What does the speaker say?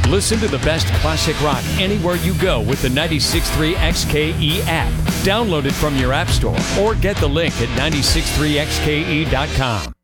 Listen to the best classic rock anywhere you go with the 96.3 XKE app. Download it from your app store or get the link at 963xke.com.